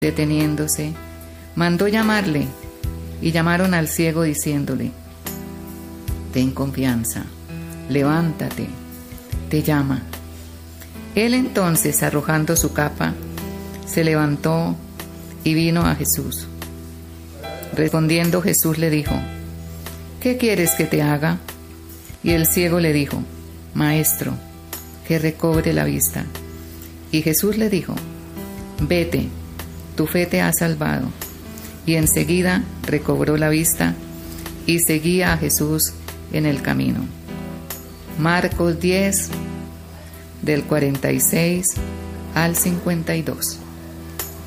deteniéndose, mandó llamarle, y llamaron al ciego diciéndole: ten confianza, levántate, te llama. Él entonces, arrojando su capa, se levantó y vino a Jesús. Respondiendo Jesús le dijo: ¿qué quieres que te haga? Y el ciego le dijo: Maestro, que recobre la vista. Y Jesús le dijo: vete, tu fe te ha salvado. Y enseguida recobró la vista y seguía a Jesús en el camino. Marcos 10, del 46 al 52.